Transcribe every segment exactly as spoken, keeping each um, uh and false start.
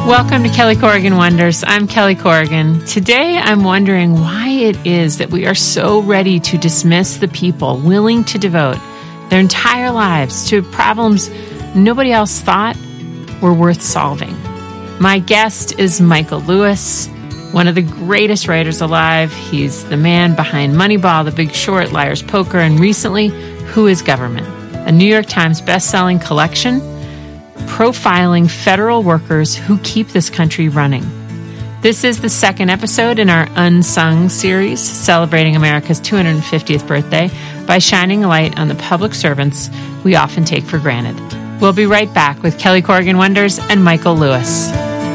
Welcome to Kelly Corrigan Wonders. I'm Kelly Corrigan. Today I'm wondering why it is that we are so ready to dismiss the people willing to devote their entire lives to problems nobody else thought were worth solving. My guest is Michael Lewis, one of the greatest writers alive. He's the man behind Moneyball, The Big Short, Liar's Poker, and recently, Who is Government? A New York Times best-selling collection profiling federal workers who keep this country running. This is the second episode in our Unsung series, celebrating America's two hundred fiftieth birthday by shining a light on the public servants we often take for granted. We'll be right back with Kelly Corrigan Wonders and Michael Lewis.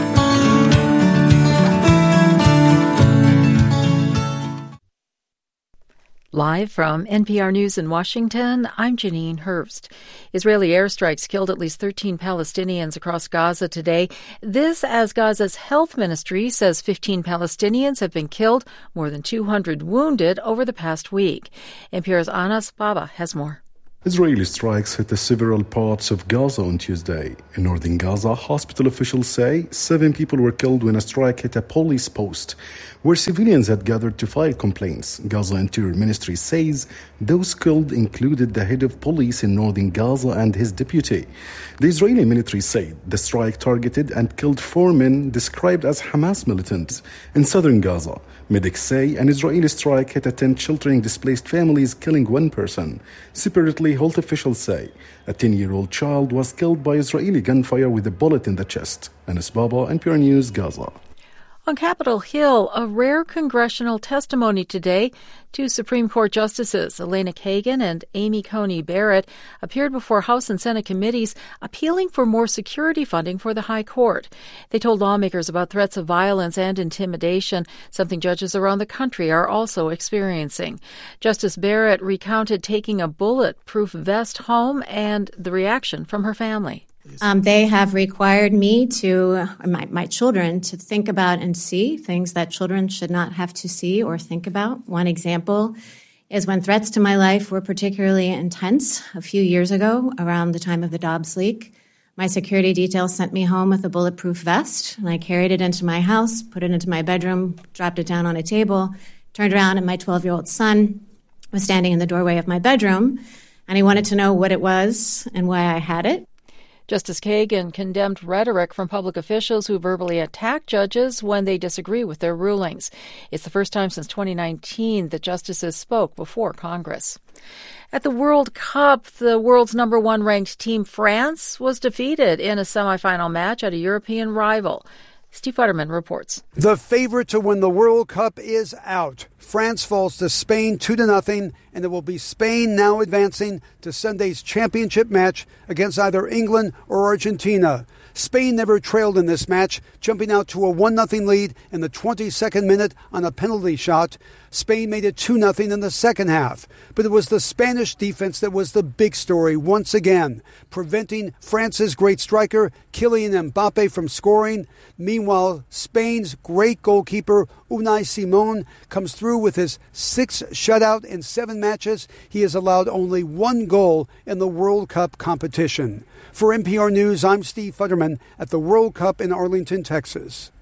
Live from N P R News in Washington, I'm Janine Hurst. Israeli airstrikes killed at least thirteen Palestinians across Gaza today. This as Gaza's health ministry says fifteen Palestinians have been killed, more than two hundred wounded over the past week. N P R's Anas Baba has more. Israeli strikes hit several parts of Gaza on Tuesday. In northern Gaza, hospital officials say seven people were killed when a strike hit a police post where civilians had gathered to file complaints. Gaza Interior Ministry says those killed included the head of police in northern Gaza and his deputy. The Israeli military said the strike targeted and killed four men described as Hamas militants. In southern Gaza, medics say an Israeli strike hit a tent sheltering displaced families, killing one person. Separately, health officials say a ten-year-old child was killed by Israeli gunfire with a bullet in the chest. Anas Baba, N P R News, Gaza. On Capitol Hill, a rare congressional testimony today. Two Supreme Court Justices, Elena Kagan and Amy Coney Barrett, appeared before House and Senate committees appealing for more security funding for the High Court. They told lawmakers about threats of violence and intimidation, something judges around the country are also experiencing. Justice Barrett recounted taking a bulletproof vest home and the reaction from her family. Um, they have required me to, my, my children, to think about and see things that children should not have to see or think about. One example is when threats to my life were particularly intense a few years ago, around the time of the Dobbs leak. My security detail sent me home with a bulletproof vest, and I carried it into my house, put it into my bedroom, dropped it down on a table, turned around, and my twelve-year-old son was standing in the doorway of my bedroom, and he wanted to know what it was and why I had it. Justice Kagan condemned rhetoric from public officials who verbally attack judges when they disagree with their rulings. It's the first time since twenty nineteen that justices spoke before Congress. At the World Cup, the world's number one ranked team, France, was defeated in a semifinal match at a European rival. Steve Futterman reports. The favorite to win the World Cup is out. France falls to Spain two to nothing, and it will be Spain now advancing to Sunday's championship match against either England or Argentina. Spain never trailed in this match, jumping out to a one nothing lead in the twenty-second minute on a penalty shot. Spain made it two nothing in the second half. But it was the Spanish defense that was the big story once again, preventing France's great striker, Kylian Mbappe, from scoring. Meanwhile, Spain's great goalkeeper, Unai Simon, comes through with his sixth shutout in seven matches. He has allowed only one goal in the World Cup competition. For N P R News, I'm Steve Futterman at the World Cup in Arlington, Texas.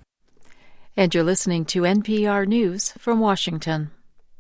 And you're listening to N P R News from Washington.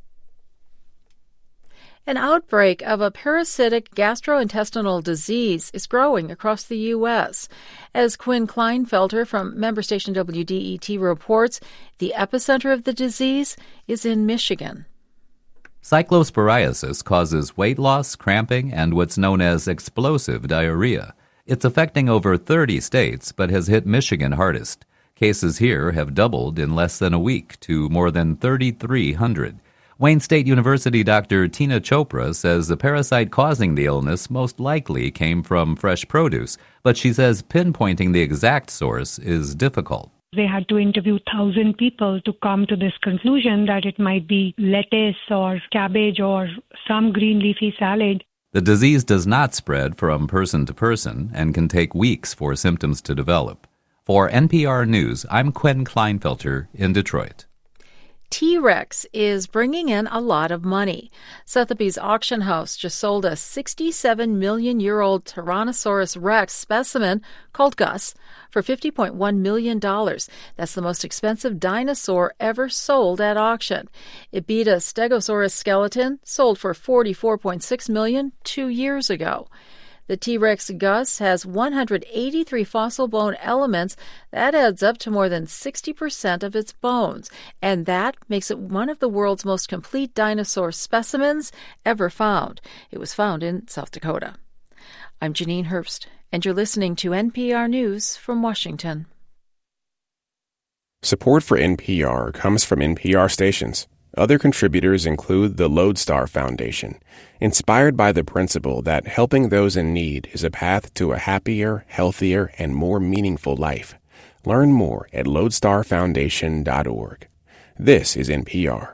An outbreak of a parasitic gastrointestinal disease is growing across the U S. As Quinn Kleinfelter from member station W D E T reports, the epicenter of the disease is in Michigan. Cyclosporiasis causes weight loss, cramping, and what's known as explosive diarrhea. It's affecting over thirty states, but has hit Michigan hardest. Cases here have doubled in less than a week to more than thirty-three hundred. Wayne State University Doctor Tina Chopra says the parasite causing the illness most likely came from fresh produce, but she says pinpointing the exact source is difficult. They had to interview one thousand people to come to this conclusion that it might be lettuce or cabbage or some green leafy salad. The disease does not spread from person to person and can take weeks for symptoms to develop. For N P R News, I'm Quinn Kleinfelter in Detroit. T-Rex is bringing in a lot of money. Sotheby's auction house just sold a sixty-seven million year old Tyrannosaurus Rex specimen called Gus for fifty point one million dollars. That's the most expensive dinosaur ever sold at auction. It beat a Stegosaurus skeleton sold for forty-four point six million dollars two years ago. The T-Rex Gus has one hundred eighty-three fossil bone elements. That adds up to more than sixty percent of its bones, and that makes it one of the world's most complete dinosaur specimens ever found. It was found in South Dakota. I'm Janine Herbst, and you're listening to N P R News from Washington. Support for N P R comes from N P R stations. Other contributors include the Lodestar Foundation, inspired by the principle that helping those in need is a path to a happier, healthier, and more meaningful life. Learn more at lodestar foundation dot org. This is N P R.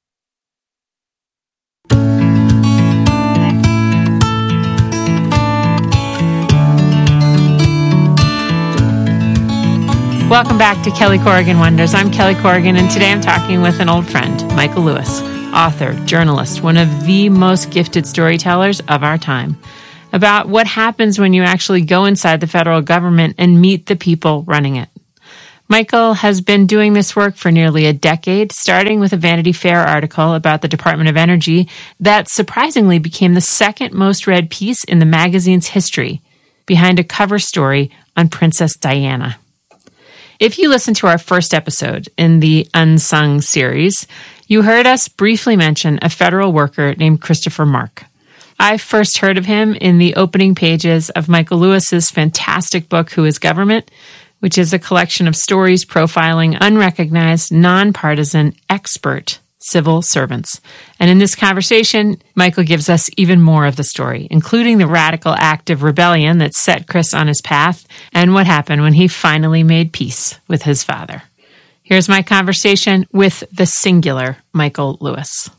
Welcome back to Kelly Corrigan Wonders. I'm Kelly Corrigan, and today I'm talking with an old friend, Michael Lewis, author, journalist, one of the most gifted storytellers of our time, about what happens when you actually go inside the federal government and meet the people running it. Michael has been doing this work for nearly a decade, starting with a Vanity Fair article about the Department of Energy that surprisingly became the second most read piece in the magazine's history, behind a cover story on Princess Diana. If you listened to our first episode in the Unsung series, you heard us briefly mention a federal worker named Christopher Mark. I first heard of him in the opening pages of Michael Lewis's fantastic book, Who is Government?, which is a collection of stories profiling unrecognized, nonpartisan, expert civil servants. And in this conversation, Michael gives us even more of the story, including the radical act of rebellion that set Chris on his path and what happened when he finally made peace with his father. Here's my conversation with the singular Michael Lewis.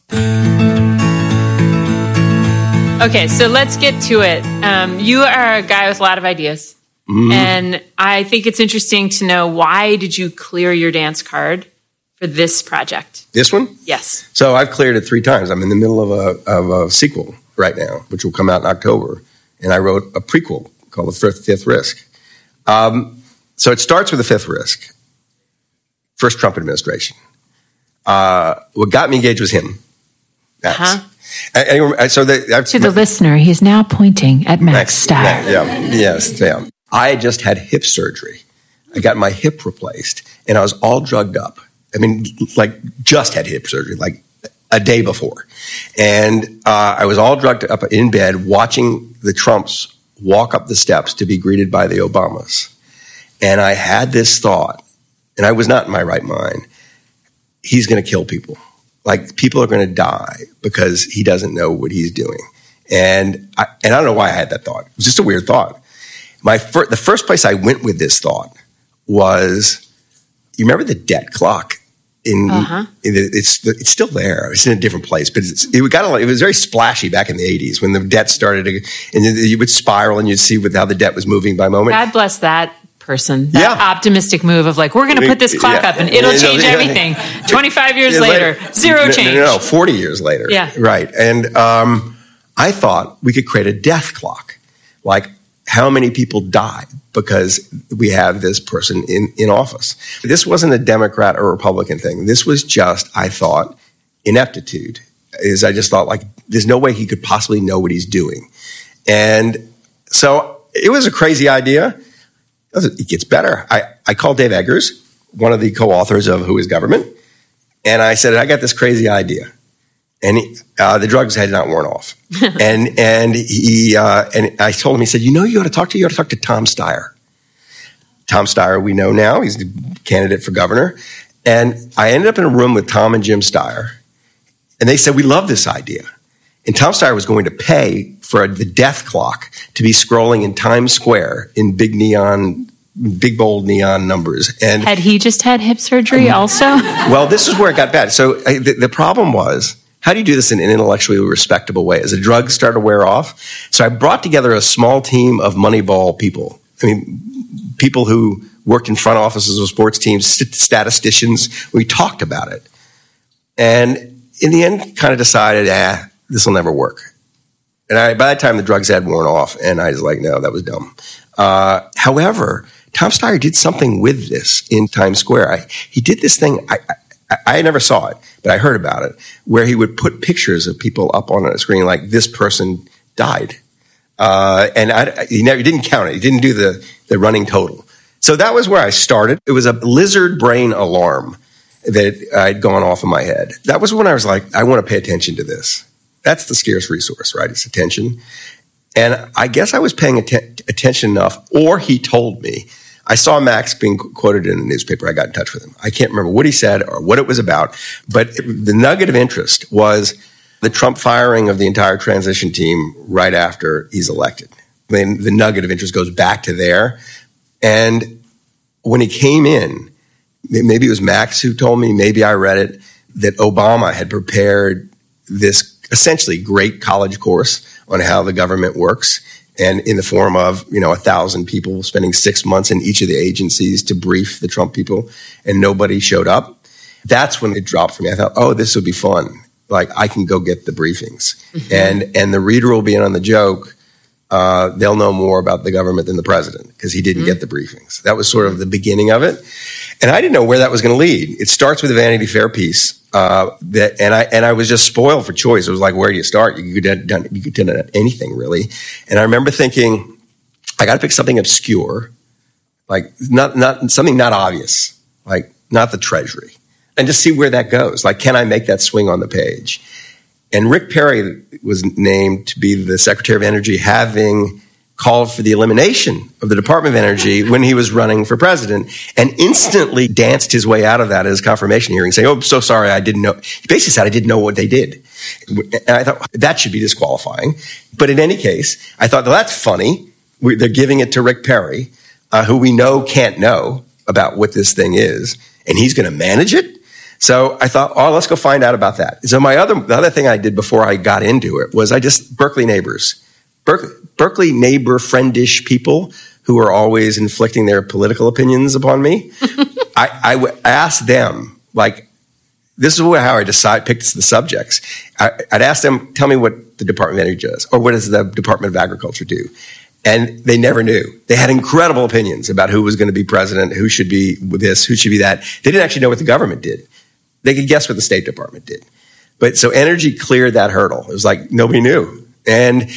Okay, so let's get to it. Um, you are a guy with a lot of ideas. Mm-hmm. And I think it's interesting to know, why did you clear your dance card for this project? This one? Yes. So I've cleared it three times. I'm in the middle of a, of a sequel right now, which will come out in October. And I wrote a prequel called The Fifth, Fifth Risk. Um, so it starts with The Fifth Risk. First Trump administration. Uh, what got me engaged was him. Max. Huh? Anyway, so the, to the listener, he's now pointing at Max, Max Stier. Yeah, yeah, yes, yeah. I had just had hip surgery. I got my hip replaced, and I was all drugged up. I mean, like, just had hip surgery, like a day before. And uh, I was all drugged up in bed watching the Trumps walk up the steps to be greeted by the Obamas. And I had this thought, and I was not in my right mind, he's going to kill people. Like, people are going to die because he doesn't know what he's doing. And I, and I don't know why I had that thought. It was just a weird thought. My fir- the first place I went with this thought was, you remember the debt clock? In, uh-huh. in the, it's it's still there. It's in a different place, but it's, it got a, it was very splashy back in the eighties when the debt started to, and you would spiral and you'd see with how the debt was moving by moment. God bless that person. That yeah. optimistic move of like, we're going to put this clock yeah. up and it'll change everything. twenty-five years yeah, later, later, zero no, change. No, no, no, forty years later. Yeah. Right. And um, I thought we could create a death clock. Like, how many people died because we have this person in, in office. This wasn't a Democrat or Republican thing. This was just, I thought, ineptitude. Is I just thought, like, there's no way he could possibly know what he's doing. And so it was a crazy idea. It gets better. I, I called Dave Eggers, one of the co-authors of Who is Government, and I said, I got this crazy idea. And he, uh, the drugs had not worn off. and and he uh, and I told him, he said, you know, you ought to talk to you ought to talk to Tom Steyer. Tom Steyer, we know now, he's the candidate for governor. And I ended up in a room with Tom and Jim Steyer, and they said, we love this idea. And Tom Steyer was going to pay for the death clock to be scrolling in Times Square in big neon, big bold neon numbers. And had he just had hip surgery um, also? Well, this is where it got bad. So uh, the, the problem was, how do you do this in an intellectually respectable way? As the drugs started to wear off. So I brought together a small team of Moneyball people. I mean, people who worked in front offices of sports teams, statisticians. We talked about it. And in the end, kind of decided, ah, this will never work. And I, by that time, the drugs had worn off, and I was like, no, that was dumb. Uh, however, Tom Steyer did something with this in Times Square. I, he did this thing, I, I, I never saw it, but I heard about it, where he would put pictures of people up on a screen like this person died. Uh, and I, he, never, he didn't count it. He didn't do the, the running total. So that was where I started. It was a lizard brain alarm that I'd gone off in my head. That was when I was like, I want to pay attention to this. That's the scarce resource, right? It's attention. And I guess I was paying att- attention enough, or he told me. I saw Max being quoted in the newspaper. I got in touch with him. I can't remember what he said or what it was about, but it, the nugget of interest was the Trump firing of the entire transition team right after he's elected. I mean, the nugget of interest goes back to there. And when he came in, maybe it was Max who told me, maybe I read it, that Obama had prepared this essentially great college course on how the government works, and in the form of, you know, a thousand people spending six months in each of the agencies to brief the Trump people, and nobody showed up. That's when it dropped for me. I thought, oh, this would be fun. Like, I can go get the briefings. Mm-hmm. And and the reader will be in on the joke. Uh, they'll know more about the government than the president because he didn't mm-hmm. get the briefings. That was sort of the beginning of it. And I didn't know where that was going to lead. It starts with a Vanity Fair piece. Uh, that, and I, and I was just spoiled for choice. It was like, where do you start? You could have done, you could have done anything really. And I remember thinking, I got to pick something obscure, like not, not something not obvious, like not the Treasury, and just see where that goes. Like, can I make that swing on the page? And Rick Perry was named to be the Secretary of Energy, having called for the elimination of the Department of Energy when he was running for president, and instantly danced his way out of that at his confirmation hearing, saying, oh, I'm so sorry, I didn't know. He basically said, I didn't know what they did. And I thought, that should be disqualifying. But in any case, I thought, well, that's funny. We, they're giving it to Rick Perry, uh, who we know can't know about what this thing is, and he's going to manage it? So I thought, oh, let's go find out about that. So my other, the other thing I did before I got into it was I just, Berkeley neighbors. Berkeley, Berkeley neighbor friendish people who are always inflicting their political opinions upon me. I, I would ask them, like, this is how I decide, picked the subjects. I, I'd ask them, tell me what the Department of Energy does, or what does the Department of Agriculture do? And they never knew. They had incredible opinions about who was going to be president, who should be this, who should be that. They didn't actually know what the government did. They could guess what the State Department did. But so energy cleared that hurdle. It was like nobody knew. And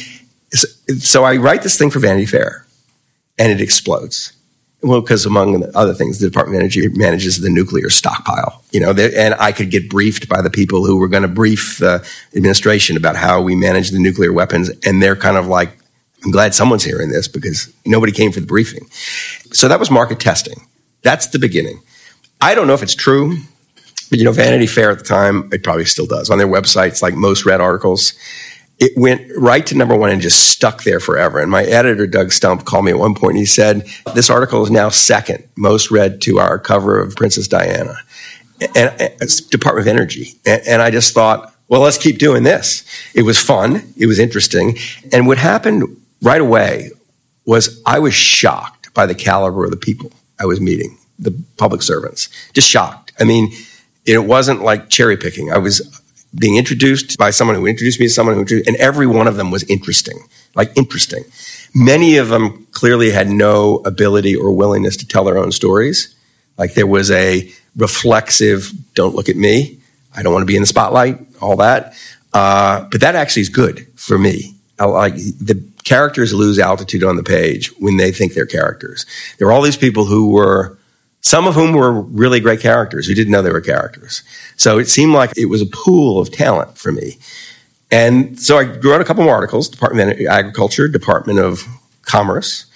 so I write this thing for Vanity Fair, and it explodes. Well, because among other things, the Department of Energy manages the nuclear stockpile, you know, and I could get briefed by the people who were going to brief the administration about how we manage the nuclear weapons, and they're kind of like, I'm glad someone's hearing this because nobody came for the briefing. So that was market testing. That's the beginning. I don't know if it's true, but, you know, Vanity Fair at the time, it probably still does. On their websites, like most read articles, it went right to number one and just stuck there forever. And my editor, Doug Stump, called me at one point and he said, this article is now second most read to our cover of Princess Diana. And, and it's Department of Energy. And, and I just thought, well, let's keep doing this. It was fun. It was interesting. And what happened right away was I was shocked by the caliber of the people I was meeting, the public servants. Just shocked. I mean, it wasn't like cherry picking. I was being introduced by someone who introduced me to someone who introduced, and every one of them was interesting, like interesting. Many of them clearly had no ability or willingness to tell their own stories. Like there was a reflexive, don't look at me, I don't want to be in the spotlight, all that. Uh, but that actually is good for me. I, like the characters lose altitude on the page when they think they're characters. There were all these people who were, some of whom were really great characters who didn't know they were characters. So it seemed like it was a pool of talent for me. And so I wrote a couple more articles, Department of Agriculture, Department of Commerce,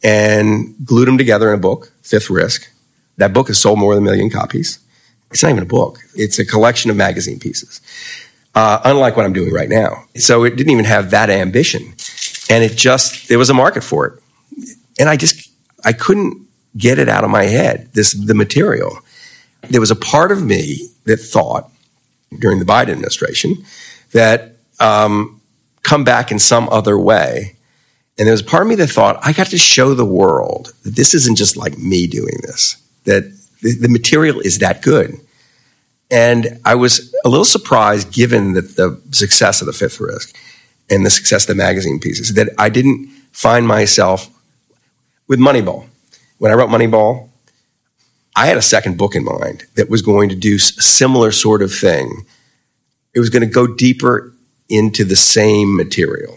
and glued them together in a book, Fifth Risk. That book has sold more than a million copies. It's not even a book. It's a collection of magazine pieces, uh, unlike what I'm doing right now. So it didn't even have that ambition. And it just, there was a market for it. And I just, I couldn't get it out of my head, this the material. There was a part of me that thought, during the Biden administration, that um, come back in some other way. And there was a part of me that thought, I got to show the world that this isn't just like me doing this, that the, the material is that good. And I was a little surprised, given that the success of The Fifth Risk and the success of the magazine pieces, that I didn't find myself with Moneyball. When I wrote Moneyball, I had a second book in mind that was going to do a similar sort of thing. It was going to go deeper into the same material.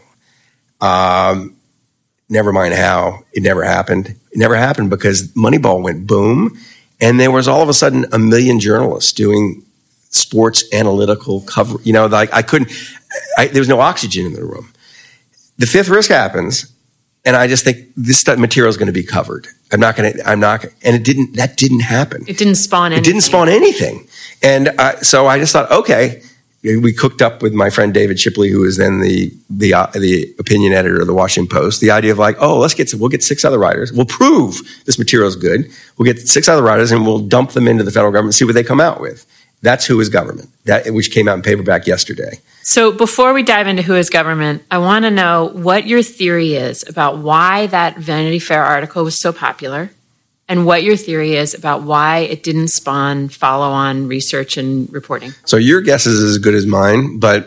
Um, never mind how. It never happened. It never happened because Moneyball went boom, and there was all of a sudden a million journalists doing sports analytical cover. You know, like I couldn't, I, there was no oxygen in the room. The Fifth Risk happens, and I just think this material is going to be covered. I'm not going to, I'm not going to, and it didn't, that didn't happen. It didn't spawn anything. It didn't spawn anything. And uh, so I just thought, okay, we cooked up with my friend David Shipley, who was then the the uh, the opinion editor of the Washington Post, the idea of like, oh, let's get, we'll get six other writers. We'll prove this material is good. We'll get six other writers and we'll dump them into the federal government and see what they come out with. That's Who is Government, that which came out in paperback yesterday. So before we dive into Who is Government, I want to know what your theory is about why that Vanity Fair article was so popular, and what your theory is about why it didn't spawn follow-on research and reporting. So your guess is as good as mine, but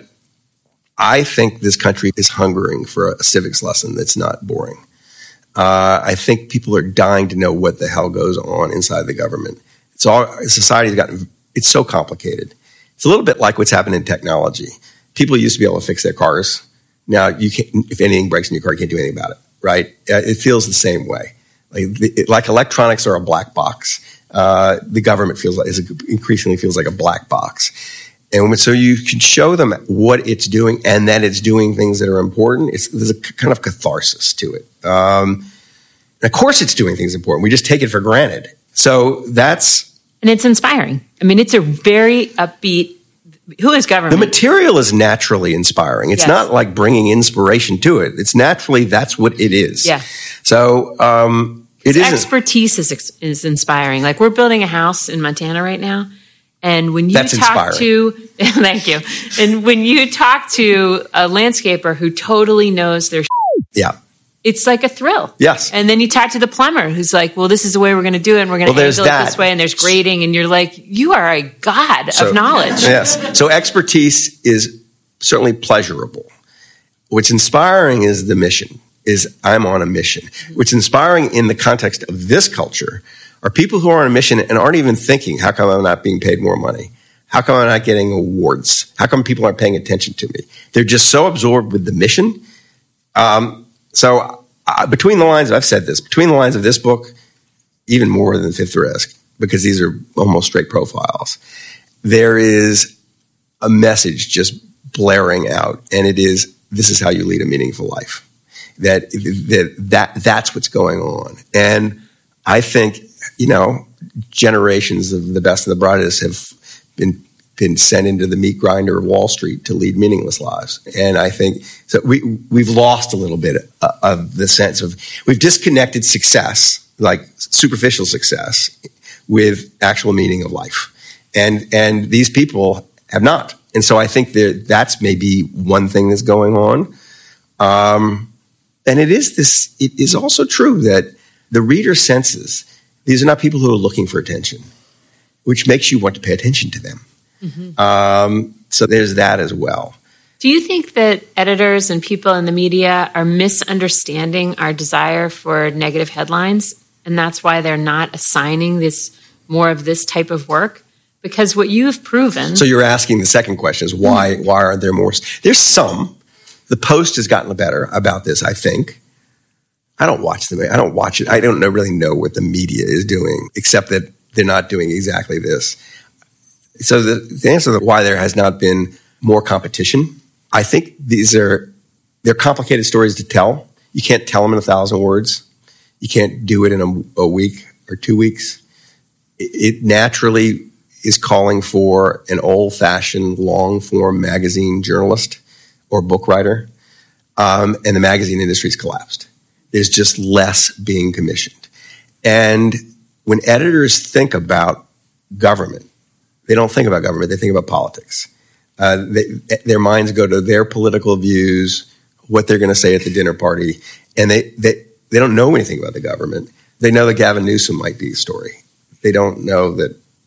I think this country is hungering for a civics lesson that's not boring. Uh, I think people are dying to know what the hell goes on inside the government. It's all, society's gotten, it's so complicated. It's a little bit like what's happened in technology. People used to be able to fix their cars. Now, you can't, if anything breaks in your car, you can't do anything about it, right? Uh, it feels the same way. Like, it, like electronics are a black box. Uh, the government feels like, is a, increasingly feels like a black box. And when, so you can show them what it's doing and that it's doing things that are important. It's, there's a kind of catharsis to it. Um, and of course it's doing things important. We just take it for granted. So that's... And it's inspiring. I mean, it's a very upbeat... Who is Government? The material is naturally inspiring. It's yes. not like bringing inspiration to it. It's naturally, that's what it is. Yeah. So um, it is expertise is is inspiring. Like, we're building a house in Montana right now, and when you that's talk inspiring. to thank you, and when you talk to a landscaper who totally knows their yeah, it's like a thrill. Yes. And then you talk to the plumber who's like, well, this is the way we're going to do it, and we're going to well, handle it this way, and there's grading, and you're like, you are a god so, of knowledge. Yes. So expertise is certainly pleasurable. What's inspiring is the mission, is I'm on a mission. What's inspiring in the context of this culture are people who are on a mission and aren't even thinking, how come I'm not being paid more money? How come I'm not getting awards? How come people aren't paying attention to me? They're just so absorbed with the mission. Um, so uh, between the lines, I've said this, between the lines of this book, even more than Fifth Risk, because these are almost straight profiles, there is a message just blaring out, and it is, this is how you lead a meaningful life. That, that, that, that's what's going on. And I think, you know, generations of the best and the brightest have been, been sent into the meat grinder of Wall Street to lead meaningless lives. And I think, so we, we've lost a little bit of, of the sense of, we've disconnected success, like superficial success, with actual meaning of life. And, and these people have not. And so I think that that's maybe one thing that's going on. Um, and it is this, it is also true that the reader senses these are not people who are looking for attention, which makes you want to pay attention to them. Mm-hmm. Um, so there's that as well. Do you think that editors and people in the media are misunderstanding our desire for negative headlines, and that's why they're not assigning this more of this type of work? Because what you've proven... So you're asking the second question is why, mm-hmm. why aren't there more... There's some. The Post has gotten better about this, I think. I don't watch them. I don't watch it. I don't know, really know what the media is doing, except that they're not doing exactly this. So the, the answer to why there has not been more competition, I think these are, they're complicated stories to tell. You can't tell them in a thousand words. You can't do it in a, a week or two weeks. It, it naturally is calling for an old-fashioned, long-form magazine journalist or book writer, um, and the magazine industry's collapsed. There's just less being commissioned. And when editors think about government, they don't think about government, they think about politics. Uh, they, their minds go to their political views, what they're going to say at the dinner party, and they, they, they don't know anything about the government. They know that Gavin Newsom might be a story. They don't know that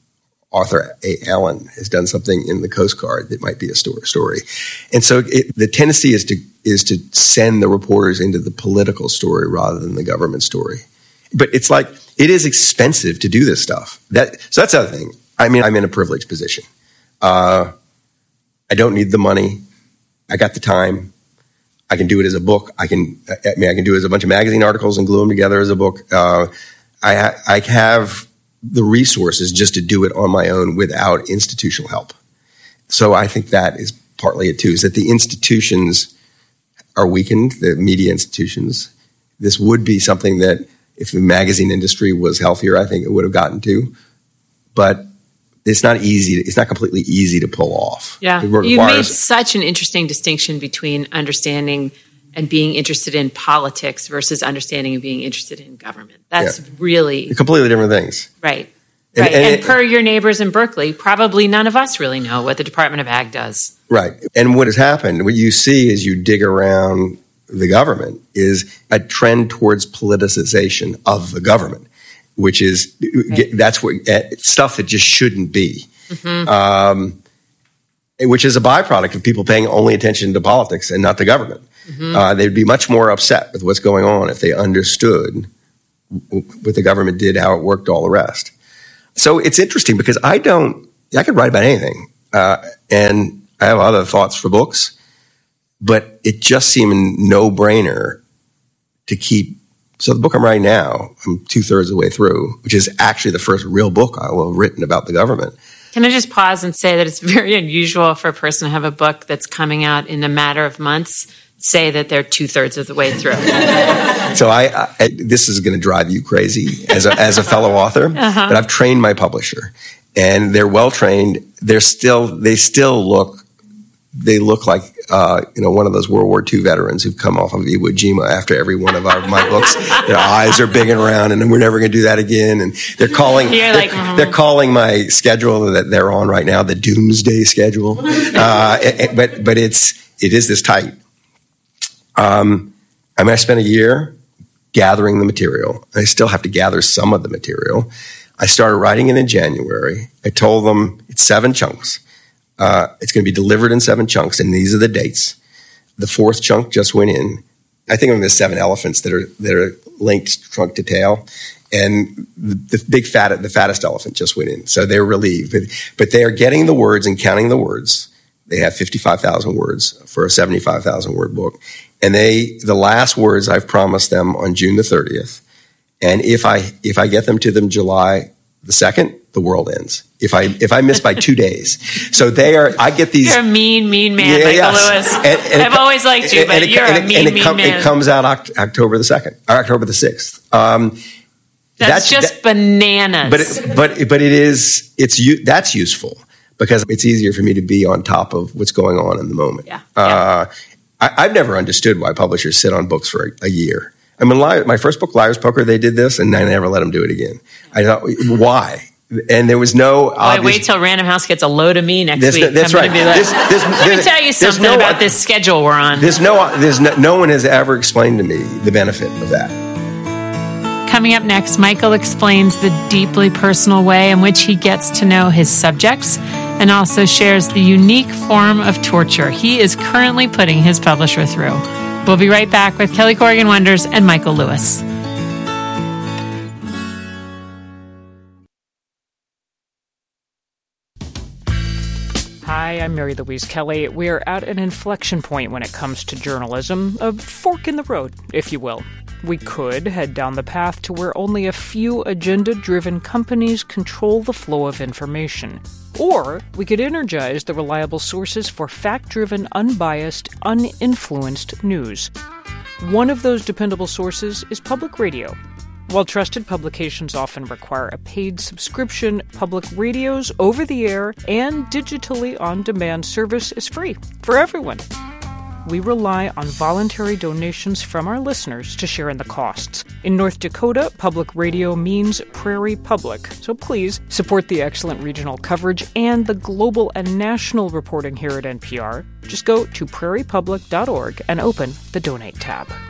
Arthur A. Allen has done something in the Coast Guard that might be a story. And so it, the tendency is to is to send the reporters into the political story rather than the government story. But it's like, it is expensive to do this stuff. That So that's the other thing. I mean, I'm in a privileged position. Uh, I don't need the money. I got the time. I can do it as a book. I can, I mean, I can do it as a bunch of magazine articles and glue them together as a book. Uh, I, I have the resources just to do it on my own without institutional help. So I think that is partly it too, is that the institutions are weakened, the media institutions. This would be something that if the magazine industry was healthier, I think it would have gotten to. But it's not easy. It's not completely easy to pull off. Yeah. Requires- you made such an interesting distinction between understanding and being interested in politics versus understanding and being interested in government. That's yeah. really... completely different things. Right. And, right. and, and and per your neighbors in Berkeley, probably none of us really know what the Department of Ag does. Right. And what has happened, what you see as you dig around the government is a trend towards politicization of the government, which is, right. that's what stuff that just shouldn't be. Mm-hmm. Um, which is a byproduct of people paying only attention to politics and not the government. Mm-hmm. Uh, they'd be much more upset with what's going on if they understood what the government did, how it worked, all the rest. So it's interesting because I don't, I could write about anything. Uh, and I have other thoughts for books, but it just seemed a no-brainer to keep. So the book I'm writing now, I'm two-thirds of the way through, which is actually the first real book I will have written about the government. Can I just pause and say that it's very unusual for a person to have a book that's coming out in a matter of months say that they're two-thirds of the way through. So I, I this is going to drive you crazy as a, as a fellow author, uh-huh. but I've trained my publisher, and they're well-trained. They're still, they still look, they look like, uh, you know, one of those World War Two veterans who've come off of Iwo Jima after every one of our, my books. Their eyes are big and round, and we're never going to do that again. And they're calling, You're they're, like, mm-hmm. they're calling my schedule that they're on right now the Doomsday schedule. Uh, it, it, but, but it's, it is this tight. Um, I mean, I spent a year gathering the material. I still have to gather some of the material. I started writing it in January. I told them it's seven chunks. Uh, it's going to be delivered in seven chunks, and these are the dates. The fourth chunk just went in. I think of them as seven elephants that are that are linked trunk to tail, and the, the big fat, the fattest elephant just went in. So they're relieved, but, but they are getting the words and counting the words. They have fifty-five thousand words for a seventy-five thousand word book. And they, the last words I've promised them on June the thirtieth. And if I, if I get them to them July the second, the world ends. If I, if I miss by two days. So they are, I get these. You're a mean, mean man, yeah, Michael yes. Lewis. And, and I've it, always liked you, but it, you're and a mean, and it mean com- man. It comes out Oct- October the second, or October the sixth. Um, that's, that's just that, bananas. But, it, but, but it is, it's, that's useful because it's easier for me to be on top of what's going on in the moment. Yeah. Uh, yeah. I, I've never understood why publishers sit on books for a, a year. I mean, my first book, Liar's Poker, they did this, and I never let them do it again. I thought, why? And there was no obvious... Wait, wait till Random House gets a load of me next this, week. That's I'm right. Be like, this, this, let me tell you something no, about this schedule we're on. There's no, there's no, no one has ever explained to me the benefit of that. Coming up next, Michael explains the deeply personal way in which he gets to know his subjects and also shares the unique form of torture he is currently putting his publisher through. We'll be right back with Kelly Corrigan Wonders and Michael Lewis. Hi, I'm Mary Louise Kelly. We're at an inflection point when it comes to journalism, a fork in the road, if you will. We could head down the path to where only a few agenda-driven companies control the flow of information. Or we could energize the reliable sources for fact-driven, unbiased, uninfluenced news. One of those dependable sources is public radio. While trusted publications often require a paid subscription, public radio's over-the-air and digitally on-demand service is free for everyone. We rely on voluntary donations from our listeners to share in the costs. In North Dakota, public radio means Prairie Public, so please support the excellent regional coverage and the global and national reporting here at N P R. Just go to prairie public dot org and open the Donate tab.